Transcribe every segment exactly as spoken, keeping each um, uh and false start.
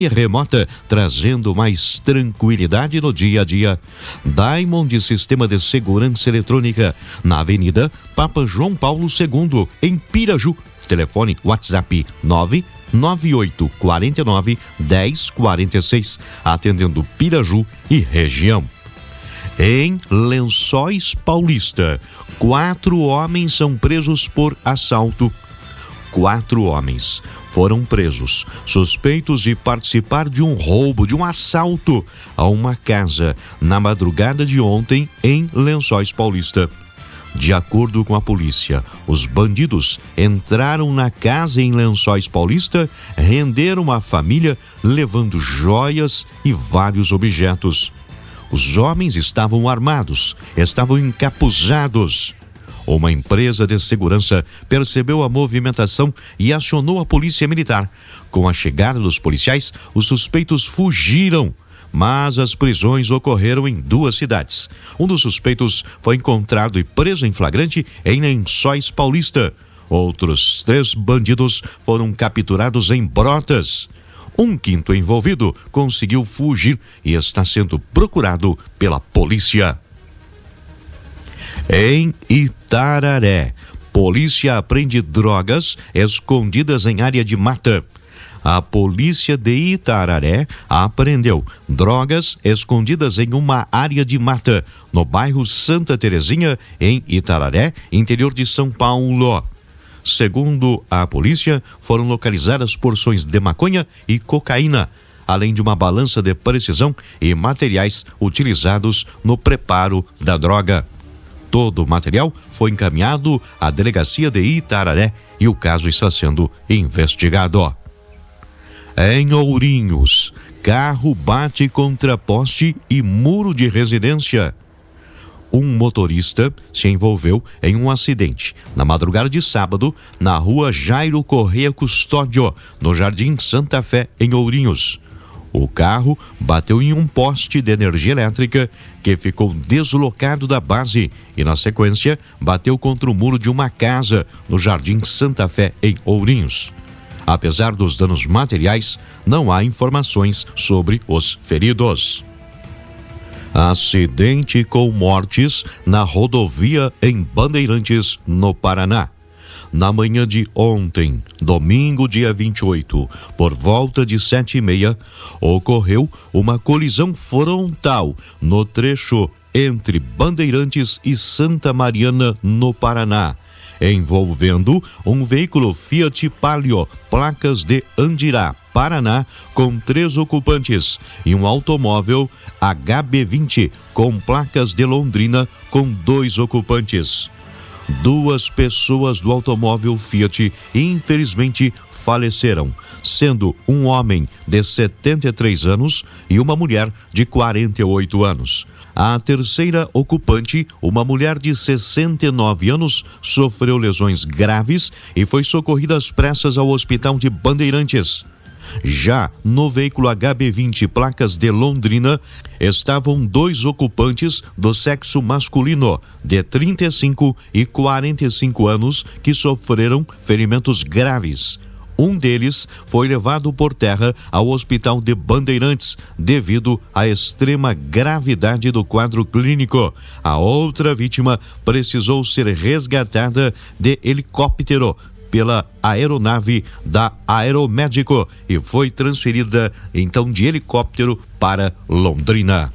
remota, trazendo mais tranquilidade no dia a dia. Diamond Sistema de Segurança Eletrônica, na Avenida Papa João Paulo segundo, em Piraju. Telefone WhatsApp nove nove oito quatro nove um zero quatro seis, atendendo Piraju e região. Em Lençóis Paulista, quatro homens são presos por assalto. Quatro homens foram presos, suspeitos de participar de um roubo, de um assalto a uma casa na madrugada de ontem em Lençóis Paulista. De acordo com a polícia, os bandidos entraram na casa em Lençóis Paulista, renderam a família, levando joias e vários objetos. Os homens estavam armados, estavam encapuzados. Uma empresa de segurança percebeu a movimentação e acionou a polícia militar. Com a chegada dos policiais, os suspeitos fugiram, mas as prisões ocorreram em duas cidades. Um dos suspeitos foi encontrado e preso em flagrante em Lençóis Paulista. Outros três bandidos foram capturados em Brotas. Um quinto envolvido conseguiu fugir e está sendo procurado pela polícia. Em Itararé, polícia apreende drogas escondidas em área de mata. A polícia de Itararé apreendeu drogas escondidas em uma área de mata, no bairro Santa Terezinha, em Itararé, interior de São Paulo. Segundo a polícia, foram localizadas porções de maconha e cocaína, além de uma balança de precisão e materiais utilizados no preparo da droga. Todo o material foi encaminhado à delegacia de Itararé e o caso está sendo investigado. Em Ourinhos, carro bate contra poste e muro de residência. Um motorista se envolveu em um acidente na madrugada de sábado na rua Jairo Correia Custódio, no Jardim Santa Fé, em Ourinhos. O carro bateu em um poste de energia elétrica que ficou deslocado da base e, na sequência, bateu contra o muro de uma casa no Jardim Santa Fé, em Ourinhos. Apesar dos danos materiais, não há informações sobre os feridos. Acidente com mortes na rodovia em Bandeirantes, no Paraná. Na manhã de ontem, domingo, dia vinte e oito, por volta de sete e meia, ocorreu uma colisão frontal no trecho entre Bandeirantes e Santa Mariana, no Paraná, envolvendo um veículo Fiat Palio, placas de Andirá, Paraná, com três ocupantes, e um automóvel H B vinte com placas de Londrina, com dois ocupantes. Duas pessoas do automóvel Fiat, infelizmente, faleceram, sendo um homem de setenta e três anos e uma mulher de quarenta e oito anos. A terceira ocupante, uma mulher de sessenta e nove anos, sofreu lesões graves e foi socorrida às pressas ao hospital de Bandeirantes. Já no veículo H B vinte, placas de Londrina, estavam dois ocupantes do sexo masculino, de trinta e cinco e quarenta e cinco anos, que sofreram ferimentos graves. Um deles foi levado por terra ao hospital de Bandeirantes, devido à extrema gravidade do quadro clínico. A outra vítima precisou ser resgatada de helicóptero pela aeronave da Aeromédico e foi transferida então de helicóptero para Londrina.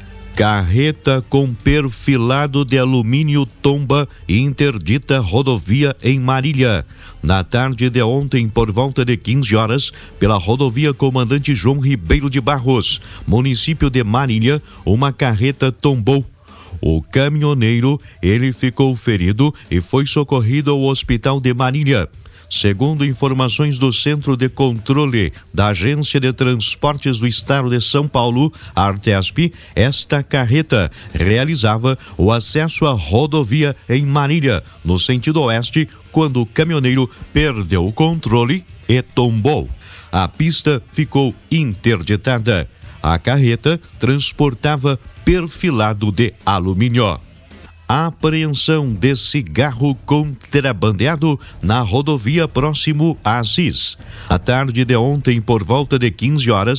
Carreta com perfilado de alumínio tomba e interdita rodovia em Marília. Na tarde de ontem, por volta de quinze horas, pela rodovia Comandante João Ribeiro de Barros, município de Marília, uma carreta tombou. O caminhoneiro, ele ficou ferido e foi socorrido ao hospital de Marília. Segundo informações do Centro de Controle da Agência de Transportes do Estado de São Paulo, a Artesp, esta carreta realizava o acesso à rodovia em Marília, no sentido oeste, quando o caminhoneiro perdeu o controle e tombou. A pista ficou interditada. A carreta transportava perfilado de alumínio. a apreensão de cigarro contrabandeado na rodovia próximo a Assis. À tarde de ontem, por volta de quinze horas,